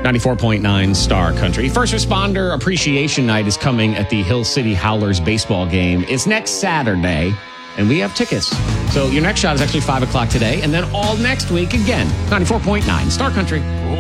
94.9 Star Country. First Responder Appreciation Night is coming at the Hill City Howlers baseball game. It's next Saturday, and we have tickets. So your next shot is actually 5 o'clock today, and then all next week again. 94.9 Star Country.